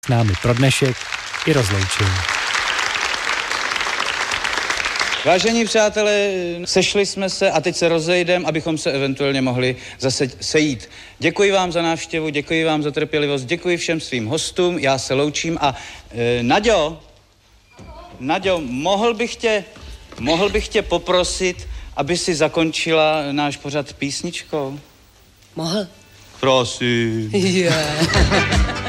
s námi pro dnešek i rozloučil. Vážení přátelé, sešli jsme se a teď se rozejdeme, abychom se eventuálně mohli zase sejít. Děkuji vám za návštěvu, děkuji vám za trpělivost, děkuji všem svým hostům, já se loučím a Naďo, mohl bych tě poprosit, aby si zakončila náš pořad písničkou? Mohl? Prosím. Yeah.